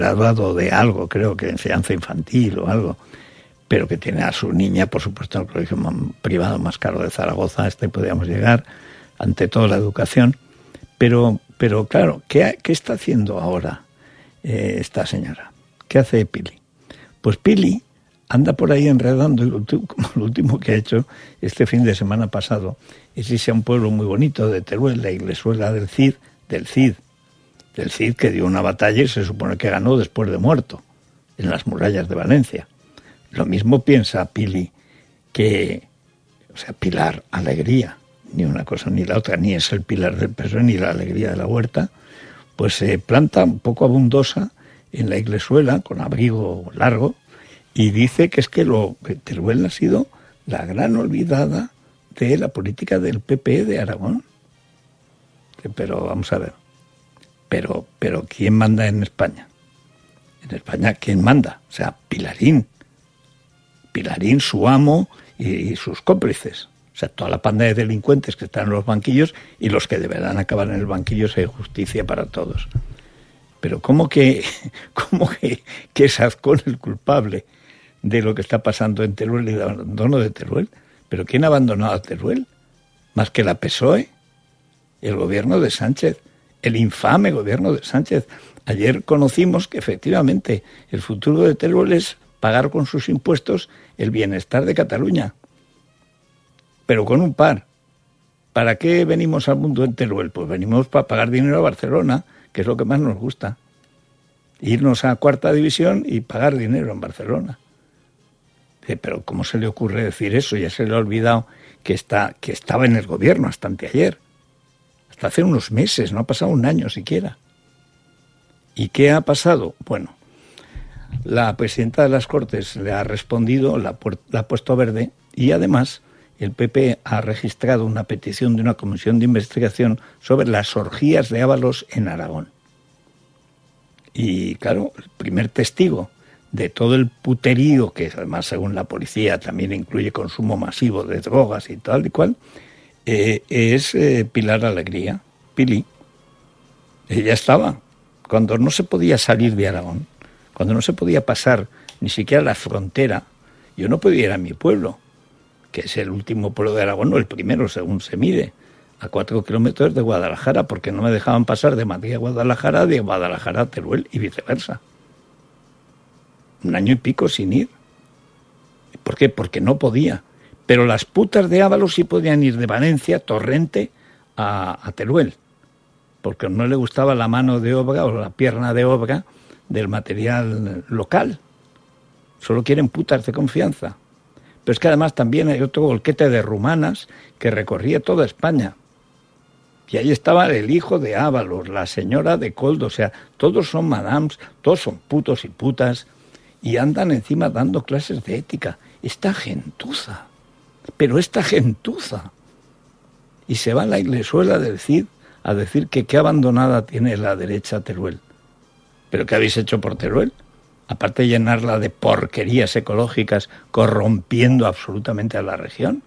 graduado de algo, creo que enseñanza infantil o algo, pero que tiene a su niña, por supuesto, en el colegio privado más caro de Zaragoza, podríamos llegar, ante todo la educación. Pero claro, ¿qué está haciendo ahora esta señora? ¿Qué hace Pili? Pues Pili anda por ahí enredando, como lo último que ha hecho este fin de semana pasado, es irse a un pueblo muy bonito de Teruel, la Iglesuela del Cid, que dio una batalla y se supone que ganó después de muerto, en las murallas de Valencia. Lo mismo piensa Pili Pilar Alegría, ni una cosa ni la otra, ni es el Pilar del PSOE ni la Alegría de la Huerta, pues se planta un poco abundosa en la Iglesuela, con abrigo largo, y dice que es que Teruel ha sido la gran olvidada de la política del PP de Aragón. Pero vamos a ver, pero ¿quién manda en España? En España, ¿quién manda? O sea, Pilarín, su amo y sus cómplices. O sea, toda la panda de delincuentes que están en los banquillos y los que deberán acabar en el banquillo, si hay justicia para todos. Pero ¿cómo que es Azcón el culpable de lo que está pasando en Teruel y del abandono de Teruel? ¿Pero quién ha abandonado a Teruel? Más que la PSOE, el gobierno de Sánchez, el infame gobierno de Sánchez. Ayer conocimos que efectivamente el futuro de Teruel es pagar con sus impuestos el bienestar de Cataluña. Pero con un par. ¿Para qué venimos al mundo en Teruel? Pues venimos para pagar dinero a Barcelona, que es lo que más nos gusta. Irnos a cuarta división y pagar dinero en Barcelona. Pero ¿cómo se le ocurre decir eso? Ya se le ha olvidado que estaba en el gobierno hasta anteayer. Hasta hace unos meses, no ha pasado un año siquiera. ¿Y qué ha pasado? Bueno, la presidenta de las Cortes le ha respondido, la ha puesto verde, y además el PP ha registrado una petición de una comisión de investigación sobre las orgías de Ábalos en Aragón. Y claro, el primer testigo de todo el puterío, que además según la policía también incluye consumo masivo de drogas y tal y cual, es Pilar Alegría, Pili. Ella estaba cuando no se podía salir de Aragón, cuando no se podía pasar ni siquiera la frontera. Yo no podía ir a mi pueblo, que es el último pueblo de Aragón, o el primero según se mide, a 4 kilómetros de Guadalajara, porque no me dejaban pasar de Madrid a Guadalajara, de Guadalajara a Teruel y viceversa. Un año y pico sin ir. ¿Por qué? Porque no podía. Pero las putas de Ábalos sí podían ir de Valencia, Torrente, a Teruel, porque no le gustaba la mano de obra o la pierna de obra del material local. Solo quieren putas de confianza. Pero es que además también hay otro bolquete de rumanas que recorría toda España. Y ahí estaba el hijo de Ábalos, la señora de Coldo, o sea, todos son madams, todos son putos y putas, y andan encima dando clases de ética. Esta gentuza, pero esta gentuza. Y se va a la Iglesuela del Cid a decir que qué abandonada tiene la derecha Teruel. ¿Pero qué habéis hecho por Teruel? Aparte de llenarla de porquerías ecológicas, corrompiendo absolutamente a la región.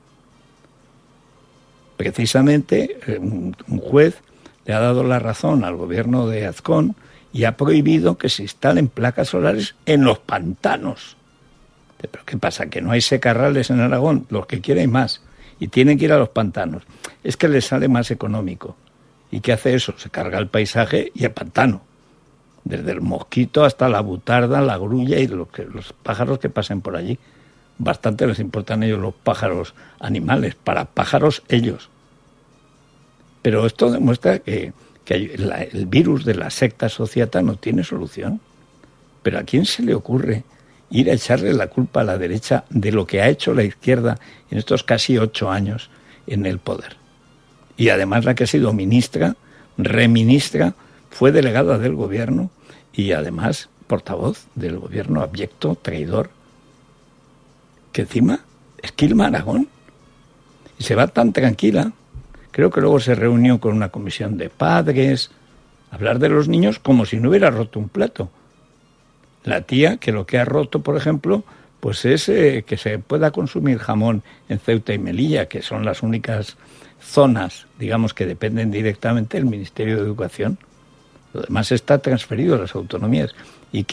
Precisamente un juez le ha dado la razón al gobierno de Azcón y ha prohibido que se instalen placas solares en los pantanos. ¿Pero qué pasa? ¿Que no hay secarrales en Aragón? Los que quieren más. Y tienen que ir a los pantanos. Es que les sale más económico. ¿Y qué hace eso? Se carga el paisaje y el pantano. Desde el mosquito hasta la butarda, la grulla y los pájaros que pasen por allí. Bastante les importan ellos los pájaros animales, para pájaros ellos. Pero esto demuestra que el virus de la secta sociata no tiene solución. Pero ¿a quién se le ocurre ir a echarle la culpa a la derecha de lo que ha hecho la izquierda en estos casi 8 años en el poder? Y además la que ha sido ministra, reministra, fue delegada del gobierno y además portavoz del gobierno abyecto, traidor, que encima esquilma Aragón. Y se va tan tranquila. Creo que luego se reunió con una comisión de padres, a hablar de los niños como si no hubiera roto un plato. La tía, que lo que ha roto, por ejemplo, pues es que se pueda consumir jamón en Ceuta y Melilla, que son las únicas zonas, digamos, que dependen directamente del Ministerio de Educación. Lo demás está transferido a las autonomías.